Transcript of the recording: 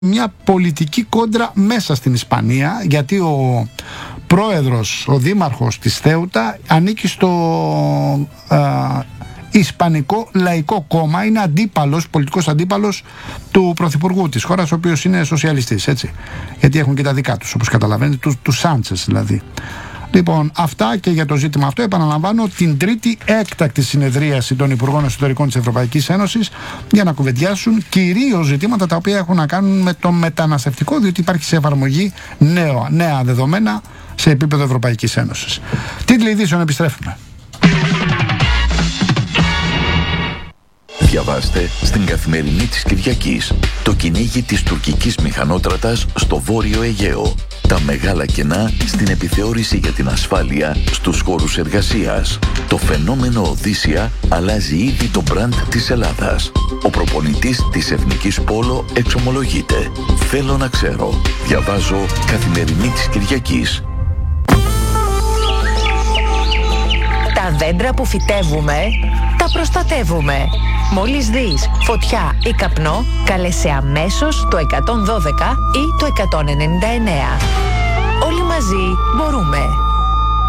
μια πολιτική κόντρα μέσα στην Ισπανία, γιατί ο πρόεδρος, ο δήμαρχος της Θέουτα ανήκει στο Ισπανικό Λαϊκό Κόμμα, είναι αντίπαλος, πολιτικός αντίπαλος του πρωθυπουργού της χώρας, ο οποίος είναι σοσιαλιστής, έτσι, γιατί έχουν και τα δικά τους, όπως καταλαβαίνετε, του Σάντσες δηλαδή. Λοιπόν, αυτά και για το ζήτημα αυτό. Επαναλαμβάνω, την τρίτη έκτακτη συνεδρίαση των Υπουργών Εσωτερικών της Ευρωπαϊκής Ένωσης για να κουβεντιάσουν κυρίως ζητήματα τα οποία έχουν να κάνουν με το μεταναστευτικό, διότι υπάρχει σε εφαρμογή νέα δεδομένα σε επίπεδο Ευρωπαϊκής Ένωσης. Τίτλοι ειδήσεων, επιστρέφουμε. Διαβάστε στην Καθημερινή της Κυριακής το κυνήγι της τουρκικής μηχανότρατας στο Βόρειο Αιγαίο. Τα μεγάλα κενά στην επιθεώρηση για την ασφάλεια στους χώρους εργασίας. Το φαινόμενο Οδύσσια αλλάζει ήδη το μπραντ της Ελλάδας. Ο προπονητής της Εθνικής Πόλο εξομολογείται. Θέλω να ξέρω. Διαβάζω Καθημερινή της Κυριακής. Τα δέντρα που φυτεύουμε, τα προστατεύουμε. Μόλις δεις φωτιά ή καπνό, κάλεσε αμέσως το 112 ή το 199. Όλοι μαζί μπορούμε.